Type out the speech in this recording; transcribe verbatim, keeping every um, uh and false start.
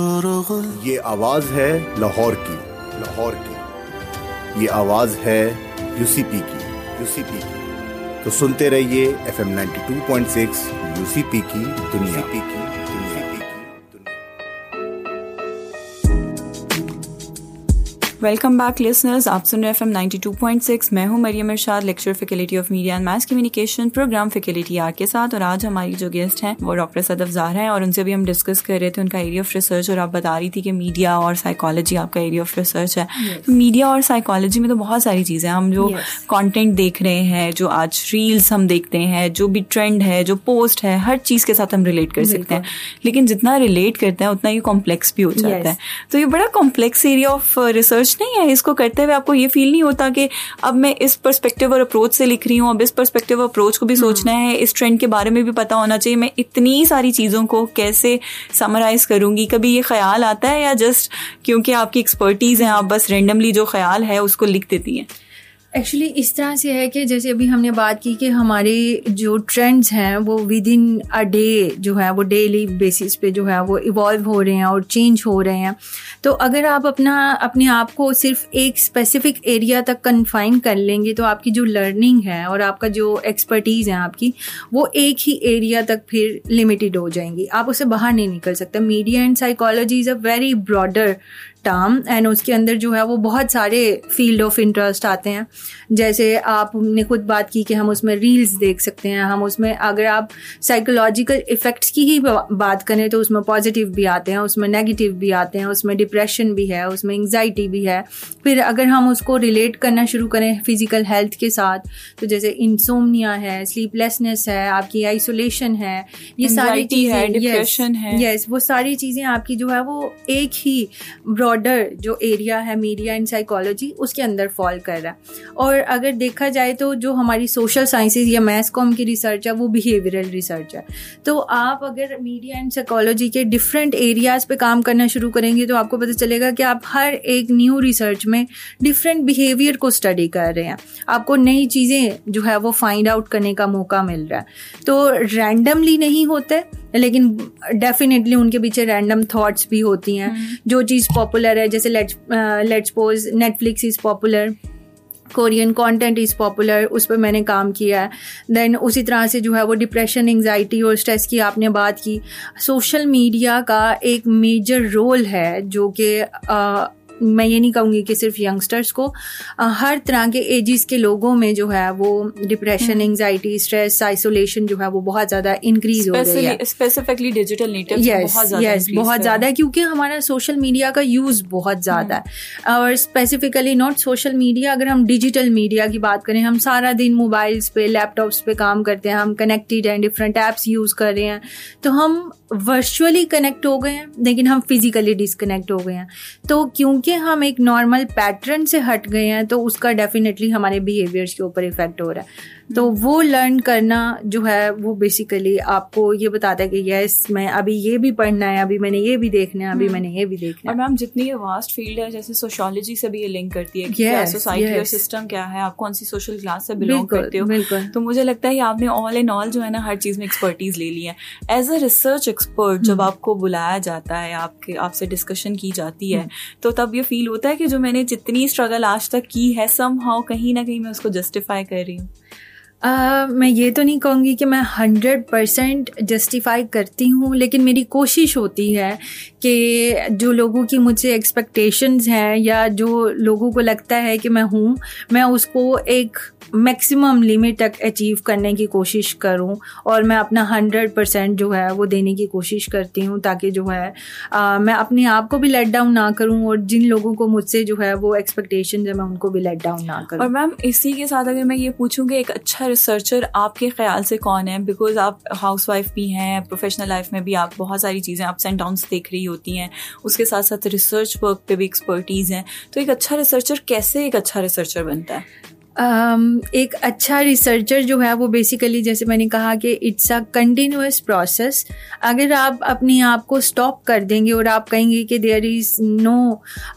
ये आवाज है लाहौर की, लाहौर की। ये आवाज है यूसीपी की, यूसीपी की। तो सुनते रहिए F M ninety two point six UCP की दुनिया की दुनिया। वेलकम बैक लिसनर्स, आप सुन रहे हैं F M ninety two point six. मैं हूं मरियम इरशाद, lecture faculty of media and mass communication, programme faculty are के साथ। और आज हमारी जो गेस्ट हैं वो डॉक्टर सदफ ज़ाहरा हैं और उनसे भी हम डिस्कस कर रहे थे उनका एरिया ऑफ रिसर्च। और आप बता रही थी कि मीडिया और साइकोलॉजी आपका एरिया ऑफ रिसर्च है। yes. तो मीडिया और साइकोलॉजी में तो बहुत सारी चीज़ें, हम जो कॉन्टेंट yes. देख रहे हैं, जो आज रील्स हम देखते हैं, जो भी ट्रेंड है, जो पोस्ट है, हर चीज़ के साथ हम रिलेट कर सकते हैं। लेकिन जितना रिलेट करते हैं उतना ये कॉम्प्लेक्स भी हो जाता yes. है। तो ये बड़ा कॉम्प्लेक्स एरिया ऑफ रिसर्च नहीं है। इसको करते हुए आपको ये फील नहीं होता कि अब मैं इस पर्सपेक्टिव और अप्रोच से लिख रही हूँ, अब इस पर्सपेक्टिव और अप्रोच को भी सोचना है, इस ट्रेंड के बारे में भी पता होना चाहिए, मैं इतनी सारी चीज़ों को कैसे समराइज करूँगी? कभी ये ख्याल आता है या जस्ट क्योंकि आपकी एक्सपर्टीज़ है आप बस रेंडमली जो ख्याल है उसको लिख देती हैं? एक्चुअली इस तरह से है कि जैसे अभी हमने बात की कि हमारे जो ट्रेंड्स हैं वो विद इन अ डे जो है वो डेली बेसिस पे जो है वो इवॉल्व हो रहे हैं और चेंज हो रहे हैं। तो अगर आप अपना अपने आप को सिर्फ एक स्पेसिफिक एरिया तक कन्फाइन कर लेंगे तो आपकी जो लर्निंग है और आपका जो एक्सपर्टीज़ है आपकी वो एक ही एरिया तक फिर लिमिटेड हो जाएंगी, आप उससे बाहर नहीं निकल सकते। Media and psychology is a very broader term and उसके अंदर जो है वो बहुत सारे फील्ड ऑफ इंटरेस्ट आते हैं। जैसे आपने खुद बात की कि हम उसमें रील्स देख सकते हैं, हम उसमें अगर आप साइकोलॉजिकल इफ़ेक्ट्स की ही बात करें तो उसमें पॉजिटिव भी आते हैं, उसमें नेगेटिव भी आते हैं, उसमें डिप्रेशन भी है, उसमें एंग्जाइटी भी है। फिर अगर हम उसको रिलेट करना शुरू करें फिजिकल हेल्थ के साथ तो जैसे इंसोम्निया है, स्लीपलेसनेस है, आपकी आइसोलेशन है, ये सारी चीज़ें, डिप्रेशन है, यस वो सारी चीज़ें आपकी जो है वो एक ही ब्रॉडर जो एरिया है मीडिया एंड साइकोलॉजी उसके अंदर फॉल कर रहा है। और अगर देखा जाए तो जो हमारी सोशल साइंसेज या मैस कॉम की रिसर्च है वो बिहेवियरल रिसर्च है। तो आप अगर मीडिया एंड साइकोलॉजी के डिफरेंट एरियाज़ पे काम करना शुरू करेंगे तो आपको पता चलेगा कि आप हर एक न्यू रिसर्च में डिफरेंट बिहेवियर को स्टडी कर रहे हैं, आपको नई चीज़ें जो है वो फाइंड आउट करने का मौका मिल रहा है। तो रैंडमली नहीं होते लेकिन डेफिनेटली उनके पीछे रैंडम थॉट्स भी होती हैं। hmm. जो चीज़ पॉपुलर है, जैसे let's let's suppose Netflix is popular, Korean content is popular, उस पर मैंने काम किया है। देन उसी तरह से जो है वो डिप्रेशन, एंग्जाइटी और स्ट्रेस की आपने बात की। सोशल मीडिया का एक मेजर रोल है जो कि मैं ये नहीं कहूँगी कि सिर्फ यंगस्टर्स को, हर तरह के एजिस के लोगों में जो है वो डिप्रेशन, एंग्जाइटी, स्ट्रेस, आइसोलेशन जो है वो बहुत ज़्यादा इंक्रीज हो गई है। स्पेसिफिकली डिजिटल नेटिव्स बहुत ज़्यादा यस बहुत ज़्यादा है क्योंकि हमारा सोशल मीडिया का यूज़ बहुत ज़्यादा है। और स्पेसिफिकली नॉट सोशल मीडिया, अगर हम डिजिटल मीडिया की बात करें, हम सारा दिन मोबाइल्स पे, लैपटॉप्स पे काम करते हैं, हम कनेक्टेड हैं, डिफरेंट ऐप्स यूज़ कर रहे हैं, तो हम वर्चुअली कनेक्ट हो गए हैं लेकिन हम फिजिकली डिस्कनेक्ट हो गए हैं। तो क्योंकि हम एक नॉर्मल पैटर्न से हट गए हैं तो उसका डेफिनेटली हमारे बिहेवियर्स के ऊपर इफेक्ट हो रहा है। तो वो लर्न करना जो है वो बेसिकली आपको ये बताता है कि यस मैं अभी ये भी पढ़ना है, अभी मैंने ये भी देखना है, अभी मैंने ये भी देखना है। और मैम जितनी ये वास्ट फील्ड है, जैसे सोशियोलॉजी से भी ये लिंक करती है कि क्या सोसाइटी और सिस्टम क्या है, आप कौन सी सोशल क्लास से बिलोंग करते हो। तो मुझे लगता है आपने ऑल इन ऑल जो है ना हर चीज़ में एक्सपर्टीज ले ली है। एज अ रिसर्च एक्सपर्ट जब आपको बुलाया जाता है, आपके आपसे डिस्कशन की जाती है, तो तब ये फील होता है कि जो मैंने जितनी स्ट्रगल आज तक की है समहाउ कहीं ना कहीं मैं उसको जस्टिफाई कर रही हूँ। Uh, मैं ये तो नहीं कहूँगी कि मैं हंड्रेड परसेंट जस्टिफाई करती हूँ, लेकिन मेरी कोशिश होती है कि जो लोगों की मुझसे एक्सपेक्टेशंस हैं या जो लोगों को लगता है कि मैं हूँ, मैं उसको एक मैक्सिमम लिमिट तक अचीव करने की कोशिश करूं और मैं अपना हंड्रेड परसेंट जो है वो देने की कोशिश करती हूं ताकि जो है आ, मैं अपने आप को भी लेट डाउन ना करूं और जिन लोगों को मुझसे जो है वो एक्सपेक्टेशन है मैं उनको भी लेट डाउन ना करूं। और मैम इसी के साथ अगर मैं ये पूछूं कि एक अच्छा रिसर्चर आपके ख्याल से कौन है, बिकॉज आप हाउसवाइफ भी हैं, प्रोफेशनल लाइफ में भी आप बहुत सारी चीज़ें अप्स एंड डाउन्स देख रही होती हैं, उसके साथ साथ रिसर्च वर्क पे भी एक्सपर्टीज़ हैं, तो एक अच्छा रिसर्चर कैसे एक अच्छा रिसर्चर बनता है? Um, एक अच्छा रिसर्चर जो है वो बेसिकली जैसे मैंने कहा कि इट्स अ कंटिन्यूअस प्रोसेस। अगर आप अपने आप को स्टॉप कर देंगे और आप कहेंगे कि देयर इज़ नो